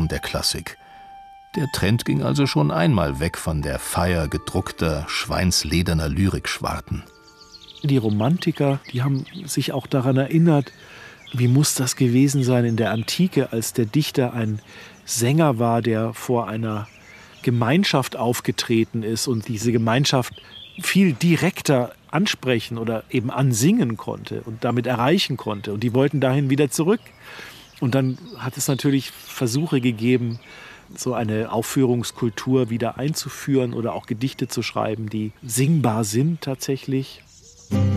Form der Klassik. Der Trend ging also schon einmal weg von der Feier gedruckter, schweinslederner Lyrikschwarten. Die Romantiker, die haben sich auch daran erinnert, wie muss das gewesen sein in der Antike, als der Dichter ein Sänger war, der vor einer Gemeinschaft aufgetreten ist und diese Gemeinschaft viel direkter ansprechen oder eben ansingen konnte und damit erreichen konnte. Und die wollten dahin wieder zurück. Und dann hat es natürlich Versuche gegeben, so eine Aufführungskultur wieder einzuführen oder auch Gedichte zu schreiben, die singbar sind tatsächlich.